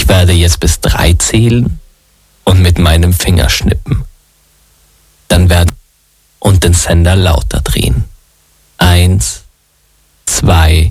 werde jetzt bis 3 zählen und mit meinem Finger schnippen. Dann werden und den Sender lauter drehen. 1, 2,